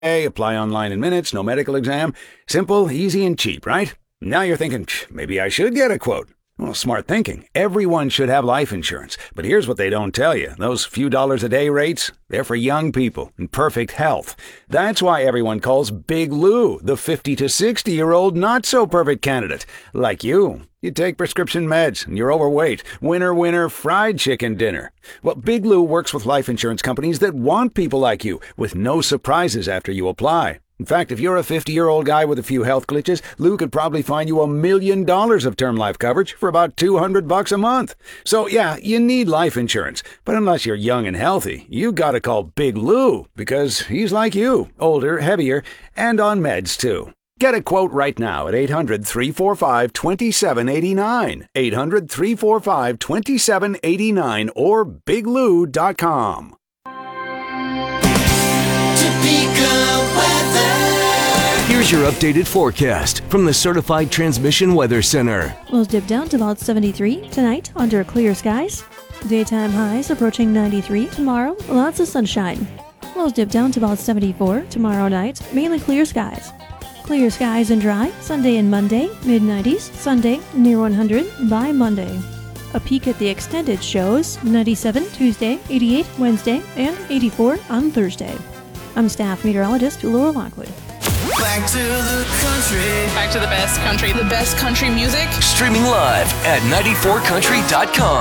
apply online in minutes, no medical exam. Simple, easy, and cheap, right? Now you're thinking, maybe I should get a quote. Well, smart thinking. Everyone should have life insurance. But here's what they don't tell you. Those few dollars a day rates, they're for young people in perfect health. That's why everyone calls Big Lou the 50 to 60-year-old not-so-perfect candidate. Like you. You take prescription meds and you're overweight. Winner, winner, fried chicken dinner. Well, Big Lou works with life insurance companies that want people like you, with no surprises after you apply. In fact, if you're a 50-year-old guy with a few health glitches, Lou could probably find you $1 million of term life coverage for about $200 a month. So yeah, you need life insurance. But unless you're young and healthy, you gotta call Big Lou, because he's like you, older, heavier, and on meds too. Get a quote right now at 800-345-2789. 800-345-2789 or biglou.com. Here's your updated forecast from the Certified Transmission Weather Center. We'll dip down to about 73 tonight under clear skies. Daytime highs approaching 93 tomorrow, lots of sunshine. We'll dip down to about 74 tomorrow night, mainly clear skies. Clear skies and dry Sunday and Monday, mid-90s, Sunday near 100 by Monday. A peek at the extended shows, 97 Tuesday, 88 Wednesday, and 84 on Thursday. I'm staff meteorologist Laura Lockwood. Back to the country. Back to the best country. The best country music. Streaming live at 94country.com.